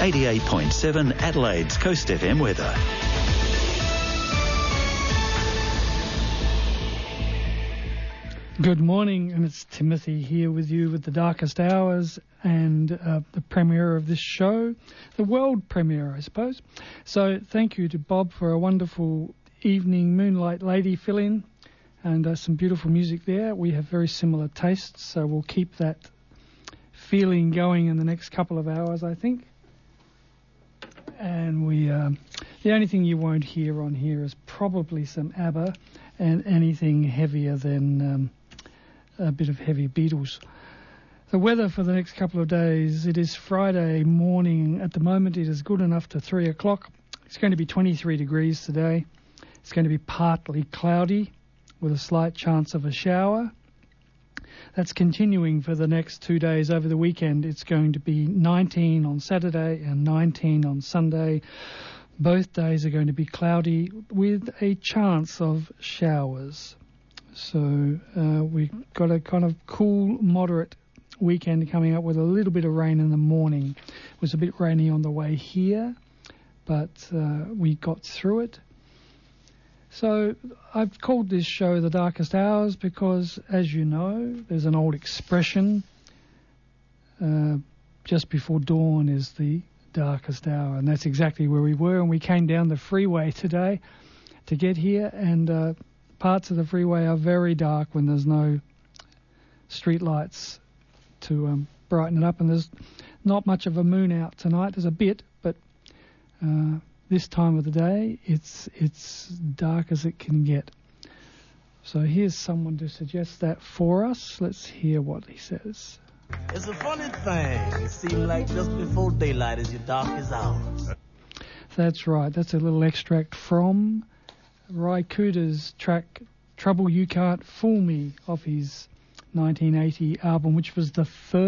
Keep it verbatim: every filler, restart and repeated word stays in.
eighty-eight point seven Adelaide's Coast F M weather. Good morning, and it's Timothy here with you with the Darkest Hours and uh, the premiere of this show, the world premiere, I suppose. So thank you to Bob for a wonderful evening Moonlight Lady fill-in and uh, some beautiful music there. We have very similar tastes, so we'll keep that feeling going in the next couple of hours, I think. And we, uh, the only thing you won't hear on here is probably some ABBA and anything heavier than Um, a bit of heavy Beatles. The weather for the next couple of days, it is Friday morning. At the moment, it is good enough to three o'clock. It's going to be twenty-three degrees today. It's going to be partly cloudy with a slight chance of a shower. That's continuing for the next two days. Over the weekend, it's going to be nineteen on Saturday and nineteen on Sunday. Both days are going to be cloudy with a chance of showers. So uh, we've got a kind of cool, moderate weekend coming up with a little bit of rain in the morning. It was a bit rainy on the way here, but uh, we got through it. So I've called this show The Darkest Hours because, as you know, there's an old expression, uh, just before dawn is the darkest hour, and that's exactly where we were. And we came down the freeway today to get here, and uh, parts of the freeway are very dark when there's no street lights to um, brighten it up, and there's not much of a moon out tonight. There's a bit, but uh, this time of the day, it's it's dark as it can get. So here's someone to suggest that for us. Let's hear what he says. It's a funny thing. It seems like just before daylight is your darkest hour. That's right. That's a little extract from Ry Cooder's track Trouble You Can't Fool Me off his nineteen eighty album, which was the first